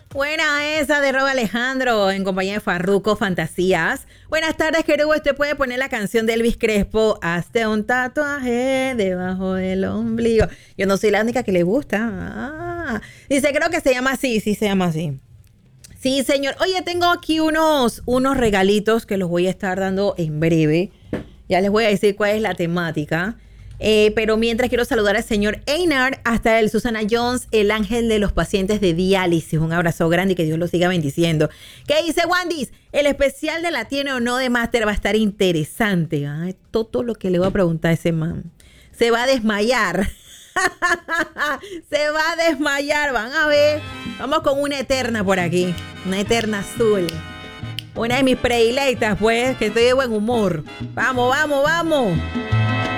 Buena esa de Rob Alejandro en compañía de Farruko Fantasías. Buenas tardes, querido. Usted puede poner la canción de Elvis Crespo, Hazte un tatuaje debajo del ombligo. Yo no soy la única que le gusta. Dice, creo que se llama así, sí se llama así. Sí, señor. Oye, tengo aquí unos regalitos que los voy a estar dando en breve. Ya les voy a decir cuál es la temática. Pero mientras quiero saludar al señor Einar, hasta el Susana Jones, el ángel de los pacientes de diálisis. Un abrazo grande y que Dios lo siga bendiciendo. ¿Qué dice Wandis? El especial de la tiene o no de Master va a estar interesante. Ay, todo lo que le voy a preguntar a ese man. Se va a desmayar. Se va a desmayar. Van a ver. Vamos con una eterna por aquí. Una eterna azul. Una de mis predilectas, pues, que estoy de buen humor. Vamos, vamos, vamos.